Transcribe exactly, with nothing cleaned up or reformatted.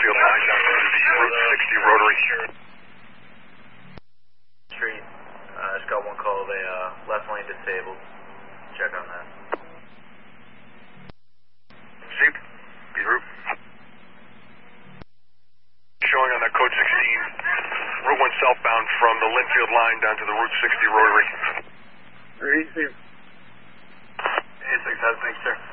Linfield line down to the Route sixty rotary. Street, uh, just got one call, they, uh, left lane disabled. Check on that. Sheep, be route. Showing on that code sixteen, Route one southbound from the Linfield line down to the Route sixty rotary. eight six has, thanks, sir.